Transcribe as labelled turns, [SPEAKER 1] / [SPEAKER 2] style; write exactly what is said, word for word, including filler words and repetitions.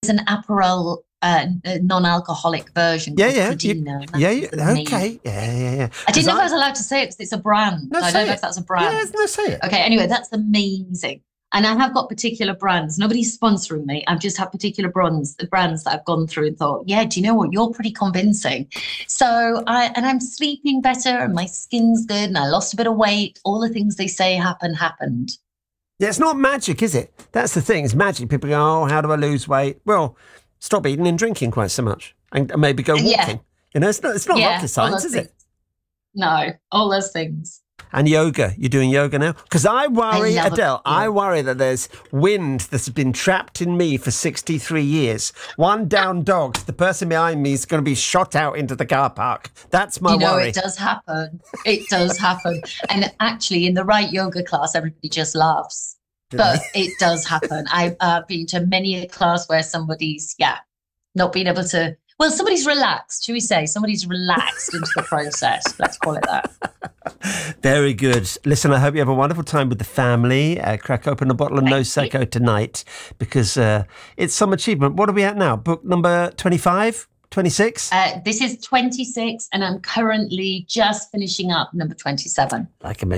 [SPEAKER 1] there's an Aperol uh, non-alcoholic version
[SPEAKER 2] Yeah,
[SPEAKER 1] called
[SPEAKER 2] yeah,
[SPEAKER 1] Crodino.
[SPEAKER 2] you, yeah, yeah, okay, yeah, yeah, yeah.
[SPEAKER 1] I didn't know
[SPEAKER 2] I,
[SPEAKER 1] if I was allowed to say it because it's a brand.
[SPEAKER 2] No,
[SPEAKER 1] I
[SPEAKER 2] say
[SPEAKER 1] don't know
[SPEAKER 2] it.
[SPEAKER 1] if that's a brand.
[SPEAKER 2] Yeah, no, say it.
[SPEAKER 1] Okay, anyway, that's amazing. And I have got particular brands. Nobody's sponsoring me. I've just had particular brands, brands that I've gone through and thought, yeah, do you know what? You're pretty convincing. So I, and I'm sleeping better and my skin's good and I lost a bit of weight. All the things they say happen, happened.
[SPEAKER 2] Yeah, it's not magic, is it? That's the thing. It's magic. People go, oh, how do I lose weight? Well, stop eating and drinking quite so much and maybe go walking. Yeah. You know, it's not, it's not
[SPEAKER 1] yeah,
[SPEAKER 2] rocket science, is
[SPEAKER 1] things.
[SPEAKER 2] it?
[SPEAKER 1] No, all those things.
[SPEAKER 2] And yoga. You're doing yoga now? Because I worry,
[SPEAKER 1] I
[SPEAKER 2] Adele,
[SPEAKER 1] it, yeah.
[SPEAKER 2] I worry that there's wind that's been trapped in me for sixty-three years. One down dog, the person behind me is going to be shot out into the car park. That's my
[SPEAKER 1] you know,
[SPEAKER 2] worry.
[SPEAKER 1] It does happen. It does happen. And actually, in the right yoga class, everybody just laughs. But it does happen. I've uh, been to many a class where somebody's, yeah, not been able to... Well, somebody's relaxed, should we say? Somebody's relaxed into the process. Let's call it that.
[SPEAKER 2] Very good. Listen, I hope you have a wonderful time with the family. Uh, crack open a bottle of Prosecco tonight because uh, it's some achievement. What are we at now? Book number twenty-five, twenty-six?
[SPEAKER 1] Uh, this is twenty-six and I'm currently just finishing up number twenty-seven.
[SPEAKER 2] Like a